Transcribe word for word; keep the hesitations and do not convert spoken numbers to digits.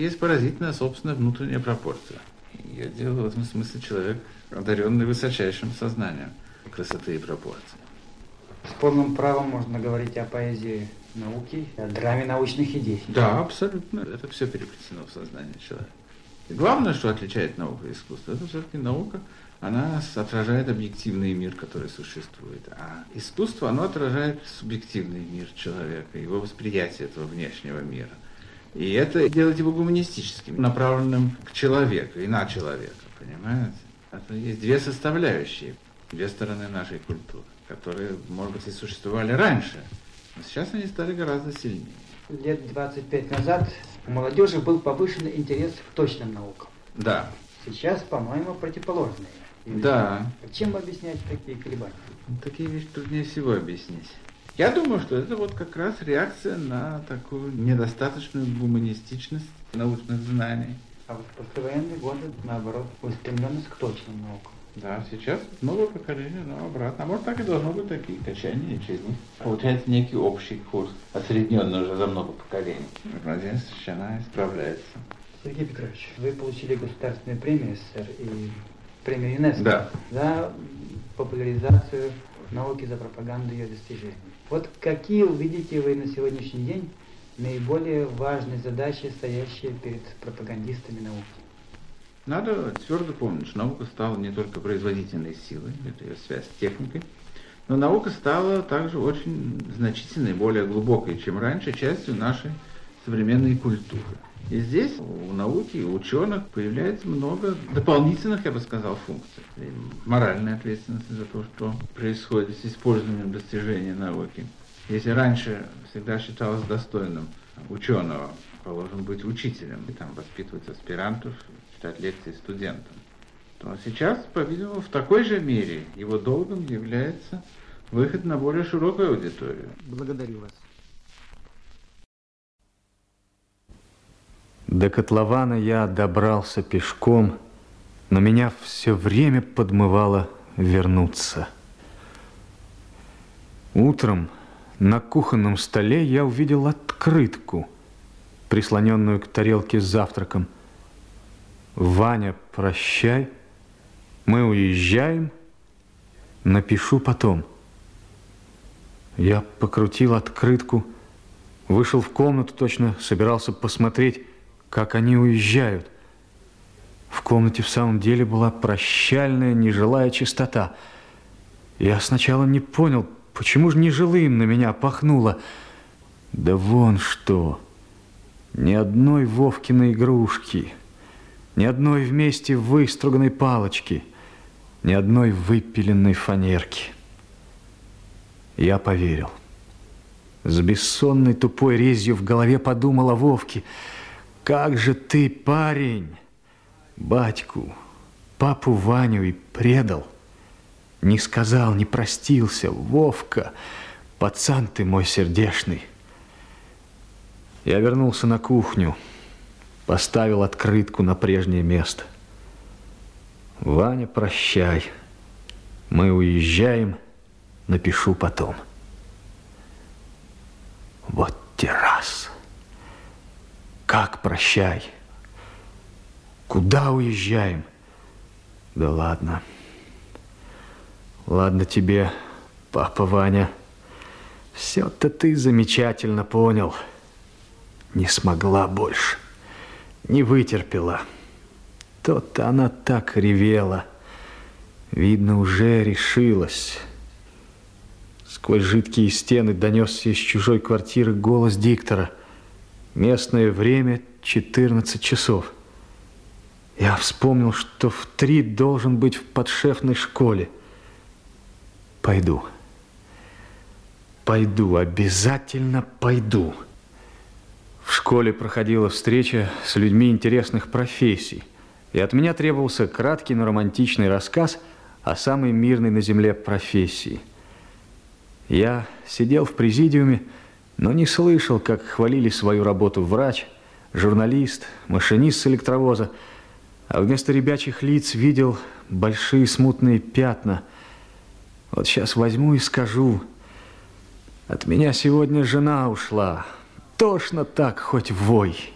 есть поразительная собственная внутренняя пропорция. Я делаю в этом смысле человек, одаренный высочайшим сознанием красоты и пропорций. С полным правом можно говорить о поэзии науки, о драме научных идей. Да, абсолютно. Это все переплетено в сознание человека. И главное, что отличает науку и искусство, это все-таки наука, она отражает объективный мир, который существует. А искусство, оно отражает субъективный мир человека, его восприятие этого внешнего мира. И это делает его гуманистическим, направленным к человеку и на человека, понимаете? Это есть две составляющие, две стороны нашей культуры, которые, может быть, и существовали раньше, но сейчас они стали гораздо сильнее. Лет двадцать пять назад у молодежи был повышенный интерес к точным наукам. Да. Сейчас, по-моему, противоположные. Да. Чем объяснять такие колебания? Такие вещи труднее всего объяснить. Я думаю, что это вот как раз реакция на такую недостаточную гуманистичность научных знаний. А вот в послевоенные годы, наоборот, устремленность к точным наукам. Да, сейчас новое поколение, но обратно. А может, так и должно быть, такие качания, и через них получается некий общий курс, осредненный уже за много поколений. Младенец она справляется. Сергей Петрович, вы получили государственную премию СССР и премию ЮНЕСКО, да, за популяризацию науки, за пропаганду ее достижений. Вот какие увидите вы на сегодняшний день наиболее важные задачи, стоящие перед пропагандистами науки? Надо твердо помнить, что наука стала не только производительной силой, это ее связь с техникой, но наука стала также очень значительной, более глубокой, чем раньше, частью нашей современной культуры. И здесь у науки, у ученых появляется много дополнительных, я бы сказал, функций. И моральная ответственность за то, что происходит с использованием достижений науки. Если раньше всегда считалось достойным ученого, положим, быть учителем, и там воспитывать аспирантов, читать лекции студентам, то сейчас, по-видимому, в такой же мере его долгом является выход на более широкую аудиторию. Благодарю вас. До котлована я добрался пешком, но меня все время подмывало вернуться. Утром на кухонном столе я увидел открытку, прислоненную к тарелке с завтраком. «Ваня, прощай, мы уезжаем, напишу потом». Я покрутил открытку, вышел в комнату, точно собирался посмотреть, как они уезжают. В комнате в самом деле была прощальная, нежилая чистота. Я сначала не понял, почему же нежилым на меня пахнуло. Да вон что! Ни одной Вовкиной игрушки, ни одной вместе выструганной палочки, ни одной выпиленной фанерки. Я поверил. С бессонной тупой резью в голове подумал о Вовке. Как же ты, парень, батьку, папу Ваню и предал. Не сказал, не простился. Вовка, пацан ты мой сердешный. Я вернулся на кухню, поставил открытку на прежнее место. Ваня, прощай, мы уезжаем, напишу потом. Вот террас. Как прощай? Куда уезжаем? Да ладно. Ладно тебе, папа Ваня. Все-то ты замечательно понял. Не смогла больше. Не вытерпела. То-то она так ревела. Видно, уже решилась. Сквозь жидкие стены донесся из чужой квартиры голос диктора. Местное время четырнадцать часов. Я вспомнил, что в три должен быть в подшефной школе. Пойду. Пойду, обязательно пойду. В школе проходила встреча с людьми интересных профессий, и от меня требовался краткий, но романтичный рассказ о самой мирной на земле профессии. Я сидел в президиуме, но не слышал, как хвалили свою работу врач, журналист, машинист с электровоза, а вместо ребячих лиц видел большие смутные пятна. Вот сейчас возьму и скажу: от меня сегодня жена ушла, тошно так, хоть вой.